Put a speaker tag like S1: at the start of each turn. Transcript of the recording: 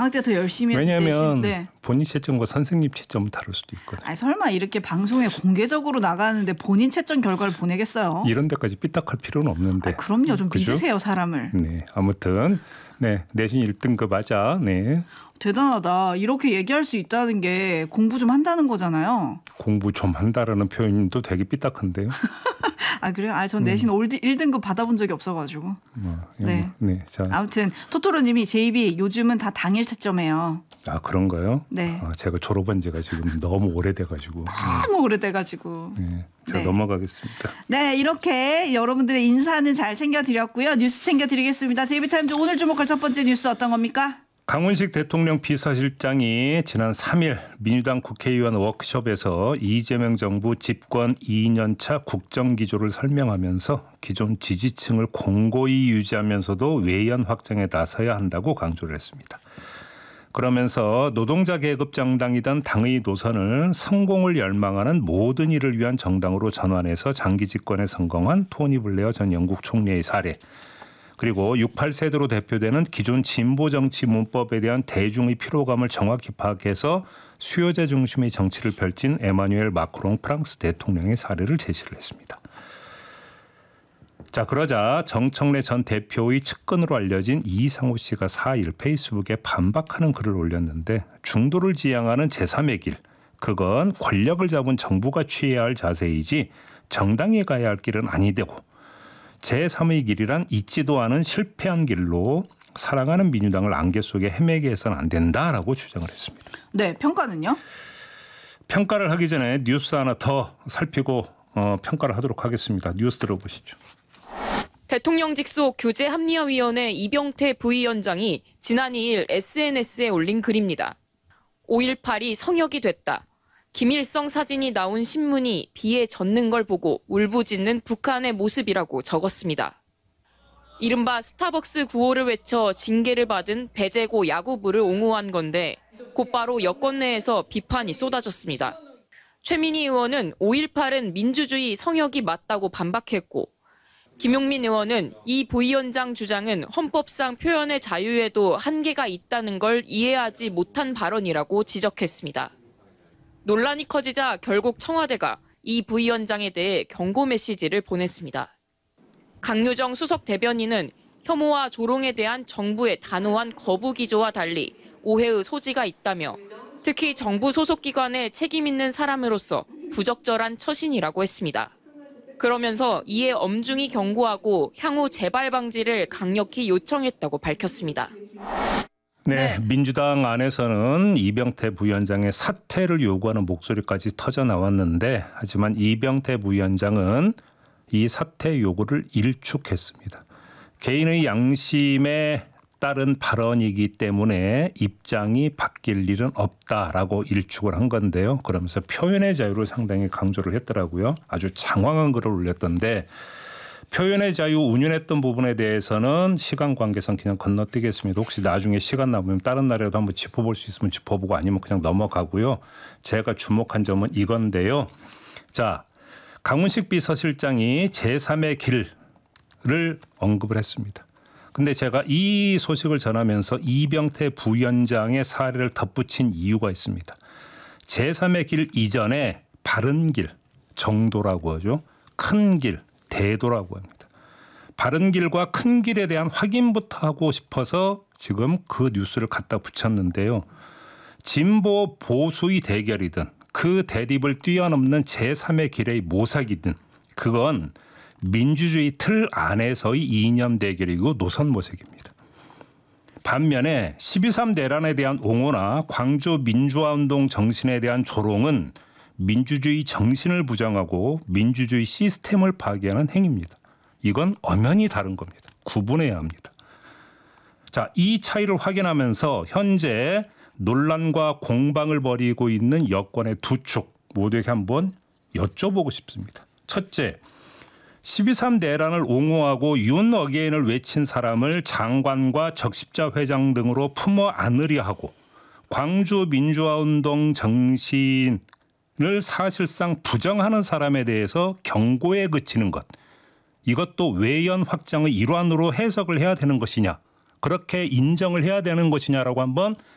S1: 방학 때 더 열심히 했을
S2: 왜냐하면
S1: 때
S2: 본인 채점과 선생님 채점은 다를 수도 있거든요.
S1: 아니, 설마 이렇게 방송에 공개적으로 나가는데 본인 채점 결과를 보내겠어요?
S2: 이런 데까지 삐딱할 필요는 없는데.
S1: 그럼요. 좀
S2: 그죠?
S1: 믿으세요, 사람을.
S2: 네, 아무튼 네, 내신 1등급 하자. 네.
S1: 대단하다. 이렇게 얘기할 수 있다는 게 공부 좀 한다는 거잖아요.
S2: 공부 좀 한다라는 표현도 되게 삐딱한데요.
S1: 아 그래요? 전 내신 1등급 받아본 적이 없어가지고. 네.
S2: 네. 자.
S1: 아무튼 토토로님이 제이비 요즘은 다 당일 채점해요.
S2: 아 그런가요?
S1: 네.
S2: 제가 졸업한 지가 지금 너무 오래돼가지고.
S1: 너무 오래돼가지고.
S2: 네. 자
S1: 네.
S2: 넘어가겠습니다.
S1: 네, 이렇게 여러분들의 인사는 잘 챙겨드렸고요. 뉴스 챙겨드리겠습니다. 제이비타임즈 오늘 주목할 첫 번째 뉴스 어떤 겁니까?
S2: 강훈식 대통령 비서실장이 지난 3일 민주당 국회의원 워크숍에서 이재명 정부 집권 2년차 국정기조를 설명하면서 기존 지지층을 공고히 유지하면서도 외연 확장에 나서야 한다고 강조를 했습니다. 그러면서 노동자 계급 정당이던 당의 노선을 성공을 열망하는 모든 일을 위한 정당으로 전환해서 장기 집권에 성공한 토니 블레어 전 영국 총리의 사례, 그리고 68 세대로 대표되는 기존 진보 정치 문법에 대한 대중의 피로감을 정확히 파악해서 수요자 중심의 정치를 펼친 에마뉴엘 마크롱 프랑스 대통령의 사례를 제시를 했습니다. 자, 그러자 정청래 전 대표의 측근으로 알려진 이상호 씨가 4일 페이스북에 반박하는 글을 올렸는데, 중도를 지향하는 제3의 길, 그건 권력을 잡은 정부가 취해야 할 자세이지 정당이 가야 할 길은 아니되고, 제3의 길이란 잊지도 않은 실패한 길로 사랑하는 민주당을 안개 속에 헤매게 해서는 안 된다라고 주장을 했습니다.
S1: 네, 평가는요?
S2: 평가를 하기 전에 뉴스 하나 더 살피고 평가를 하도록 하겠습니다. 뉴스 들어보시죠.
S3: 대통령 직속 규제합리화위원회 이병태 부위원장이 지난 2일 SNS에 올린 글입니다. 5.18이 성역이 됐다. 김일성 사진이 나온 신문이 비에 젖는 걸 보고 울부짖는 북한의 모습이라고 적었습니다. 이른바 스타벅스 구호를 외쳐 징계를 받은 배재고 야구부를 옹호한 건데 곧바로 여권 내에서 비판이 쏟아졌습니다. 최민희 의원은 5.18은 민주주의 성역이 맞다고 반박했고, 김용민 의원은 이 부위원장 주장은 헌법상 표현의 자유에도 한계가 있다는 걸 이해하지 못한 발언이라고 지적했습니다. 논란이 커지자 결국 청와대가 이 부위원장에 대해 경고 메시지를 보냈습니다. 강유정 수석 대변인은 혐오와 조롱에 대한 정부의 단호한 거부 기조와 달리 오해의 소지가 있다며 특히 정부 소속 기관에 책임 있는 사람으로서 부적절한 처신이라고 했습니다. 그러면서 이에 엄중히 경고하고 향후 재발 방지를 강력히 요청했다고 밝혔습니다.
S2: 네, 민주당 안에서는 이병태 부위원장의 사퇴를 요구하는 목소리까지 터져 나왔는데, 하지만 이병태 부위원장은 이 사퇴 요구를 일축했습니다. 개인의 양심에 따른 발언이기 때문에 입장이 바뀔 일은 없다라고 일축을 한 건데요. 그러면서 표현의 자유를 상당히 강조를 했더라고요. 아주 장황한 글을 올렸던데, 표현의 자유 운운했던 부분에 대해서는 시간 관계상 그냥 건너뛰겠습니다. 혹시 나중에 시간 남으면 다른 날에도 한번 짚어볼 수 있으면 짚어보고 아니면 그냥 넘어가고요. 제가 주목한 점은 이건데요. 자, 강훈식 비서실장이 제3의 길을 언급을 했습니다. 근데 제가 이 소식을 전하면서 이병태 부위원장의 사례를 덧붙인 이유가 있습니다. 제3의 길 이전에 바른 길, 정도라고 하죠. 큰 길, 대도라고 합니다. 바른 길과 큰 길에 대한 확인부터 하고 싶어서 지금 그 뉴스를 갖다 붙였는데요. 진보 보수의 대결이든 그 대립을 뛰어넘는 제3의 길의 모색이든 그건 민주주의 틀 안에서의 이념 대결이고 노선 모색입니다. 반면에 12.3 내란에 대한 옹호나 광주 민주화운동 정신에 대한 조롱은 민주주의 정신을 부정하고 민주주의 시스템을 파괴하는 행위입니다. 이건 엄연히 다른 겁니다. 구분해야 합니다. 자, 이 차이를 확인하면서 현재 논란과 공방을 벌이고 있는 여권의 두 축 모두에게 한번 여쭤보고 싶습니다. 첫째, 12.3 내란을 옹호하고 윤 어게인을 외친 사람을 장관과 적십자 회장 등으로 품어 안으려 하고 광주 민주화운동 정신을 사실상 부정하는 사람에 대해서 경고에 그치는 것, 이것도 외연 확장의 일환으로 해석을 해야 되는 것이냐, 그렇게 인정을 해야 되는 것이냐라고 한번